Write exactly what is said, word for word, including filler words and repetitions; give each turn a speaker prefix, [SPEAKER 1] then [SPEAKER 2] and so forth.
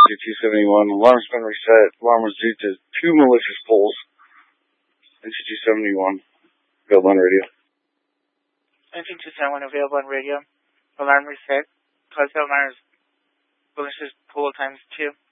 [SPEAKER 1] two seventy-one. Alarm's been reset. Alarm was due to two malicious pulls. N C two seventy-one. Available on radio.
[SPEAKER 2] N C two seventy-one available on radio. Alarm reset. Cause alarms malicious pull times two.